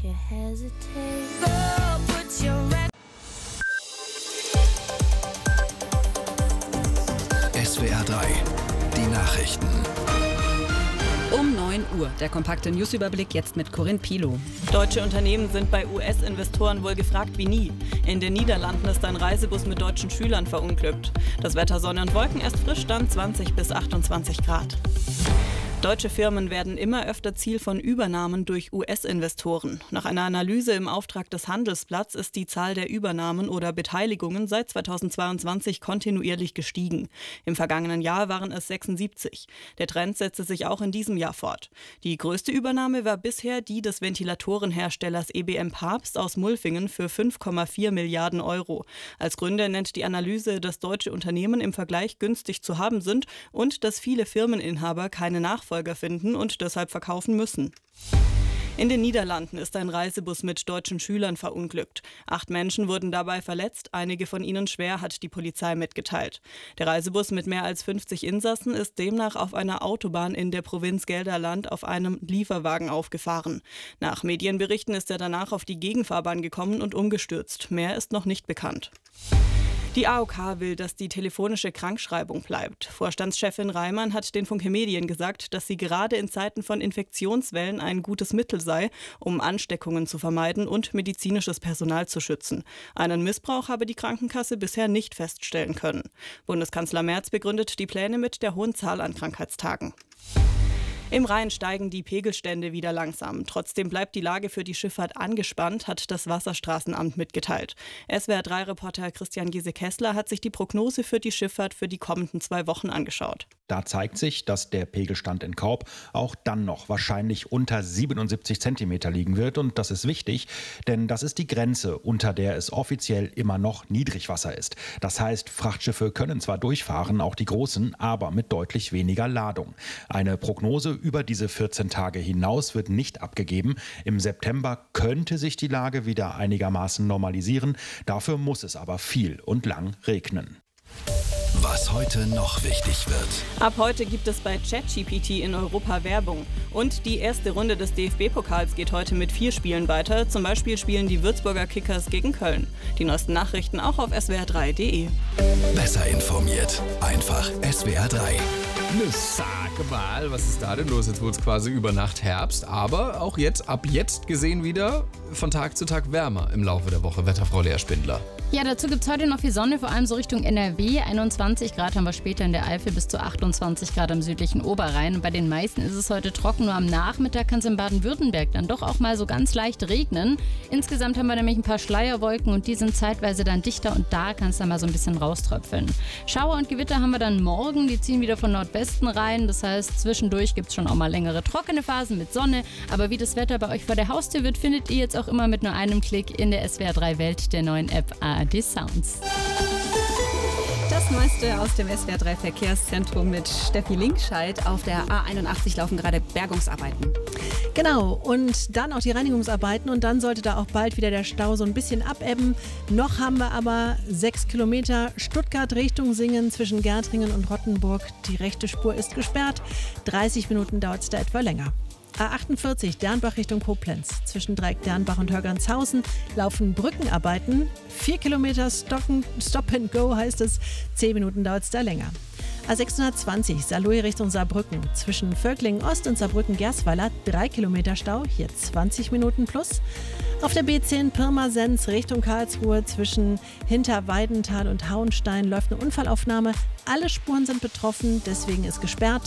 you hesitate. SWR 3, die Nachrichten. Um 9 Uhr. Der kompakte Newsüberblick jetzt mit Corinne Pilow. Deutsche Unternehmen sind bei US-Investoren wohl gefragt wie nie. In den Niederlanden ist ein Reisebus mit deutschen Schülern verunglückt. Das Wetter Sonne und Wolken, erst frisch, dann 20 bis 28 Grad. Deutsche Firmen werden immer öfter Ziel von Übernahmen durch US-Investoren. Nach einer Analyse im Auftrag des Handelsblatts ist die Zahl der Übernahmen oder Beteiligungen seit 2022 kontinuierlich gestiegen. Im vergangenen Jahr waren es 76. Der Trend setzte sich auch in diesem Jahr fort. Die größte Übernahme war bisher die des Ventilatorenherstellers EBM Papst aus Mulfingen für 5,4 Milliarden Euro. Als Gründe nennt die Analyse, dass deutsche Unternehmen im Vergleich günstig zu haben sind und dass viele Firmeninhaber keine Nachfolger finden und deshalb verkaufen müssen. In den Niederlanden ist ein Reisebus mit deutschen Schülern verunglückt. 8 Menschen wurden dabei verletzt, einige von ihnen schwer, hat die Polizei mitgeteilt. Der Reisebus mit mehr als 50 Insassen ist demnach auf einer Autobahn in der Provinz Gelderland auf einem Lieferwagen aufgefahren. Nach Medienberichten ist er danach auf die Gegenfahrbahn gekommen und umgestürzt. Mehr ist noch nicht bekannt. Die AOK will, dass die telefonische Krankschreibung bleibt. Vorstandschefin Reimann hat den Funke Medien gesagt, dass sie gerade in Zeiten von Infektionswellen ein gutes Mittel sei, um Ansteckungen zu vermeiden und medizinisches Personal zu schützen. Einen Missbrauch habe die Krankenkasse bisher nicht feststellen können. Bundeskanzler Merz begründet die Pläne mit der hohen Zahl an Krankheitstagen. Im Rhein steigen die Pegelstände wieder langsam. Trotzdem bleibt die Lage für die Schifffahrt angespannt, hat das Wasserstraßenamt mitgeteilt. SWR3-Reporter Christian Giese-Kessler hat sich die Prognose für die Schifffahrt für die kommenden 2 Wochen angeschaut. Da zeigt sich, dass der Pegelstand in Kaub auch dann noch wahrscheinlich unter 77 Zentimeter liegen wird. Und das ist wichtig, denn das ist die Grenze, unter der es offiziell immer noch Niedrigwasser ist. Das heißt, Frachtschiffe können zwar durchfahren, auch die großen, aber mit deutlich weniger Ladung. Eine Prognose über diese 14 Tage hinaus wird nicht abgegeben. Im September könnte sich die Lage wieder einigermaßen normalisieren. Dafür muss es aber viel und lang regnen. Was heute noch wichtig wird. Ab heute gibt es bei ChatGPT in Europa Werbung. Und die erste Runde des DFB-Pokals geht heute mit 4 Spielen weiter. Zum Beispiel spielen die Würzburger Kickers gegen Köln. Die neuesten Nachrichten auch auf swr3.de. Besser informiert. Einfach SWR 3. Sag mal, was ist da denn los? Jetzt wurde es quasi über Nacht Herbst, aber auch jetzt, ab jetzt gesehen wieder von Tag zu Tag wärmer im Laufe der Woche. Wetterfrau Lea Spindler. Ja, dazu gibt es heute noch viel Sonne, vor allem so Richtung NRW. 21 Grad haben wir später in der Eifel, bis zu 28 Grad am südlichen Oberrhein. Und bei den meisten ist es heute trocken, nur am Nachmittag kann es in Baden-Württemberg dann doch auch mal so ganz leicht regnen. Insgesamt haben wir nämlich ein paar Schleierwolken und die sind zeitweise dann dichter und da kann es dann mal so ein bisschen rauströpfeln. Schauer und Gewitter haben wir dann morgen, die ziehen wieder von Nordwesten rein. Das heißt, zwischendurch gibt es schon auch mal längere trockene Phasen mit Sonne. Aber wie das Wetter bei euch vor der Haustür wird, findet ihr jetzt auch immer mit nur einem Klick in der SWR3 Welt, der neuen App ARD Sounds. Das Neueste aus dem SWR3 Verkehrszentrum mit Steffi Linkscheid. Auf der A81 laufen gerade Bergungsarbeiten. Genau, und dann auch die Reinigungsarbeiten und dann sollte da auch bald wieder der Stau so ein bisschen abebben. Noch haben wir aber 6 Kilometer Stuttgart Richtung Singen zwischen Gärtringen und Rottenburg. Die rechte Spur ist gesperrt. 30 Minuten dauert es da etwa länger. A48 Dernbach Richtung Koblenz. Zwischen Dreieck Dernbach und Hörgernshausen laufen Brückenarbeiten. 4 Kilometer Stop and Go heißt es. 10 Minuten dauert es da länger. A620 Saarlouis Richtung Saarbrücken. Zwischen Völklingen Ost und Saarbrücken-Gersweiler 3 Kilometer Stau. Hier 20 Minuten plus. Auf der B10 Pirmasens Richtung Karlsruhe zwischen Hinterweidenthal und Hauenstein läuft eine Unfallaufnahme. Alle Spuren sind betroffen, deswegen ist gesperrt.